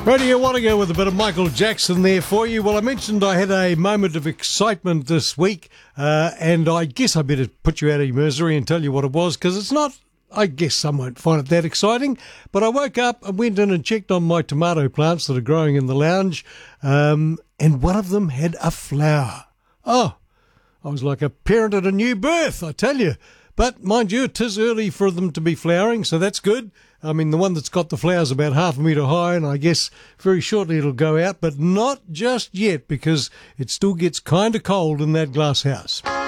Radio Wannigo with a bit of Michael Jackson there for you. Well, I mentioned I had a moment of excitement this week, and I guess I better put you out of your misery and tell you what it was, because it's not, I guess some won't find it that exciting, but I woke up and went in and checked on my tomato plants that are growing in the lounge, and one of them had a flower. Oh, I was like a parent at a new birth, I tell you. But mind you, it is early for them to be flowering, so that's good. I mean, the one that's got the flowers about half a metre high, and I guess very shortly it'll go out, but not just yet, because it still gets kind of cold in that glass house.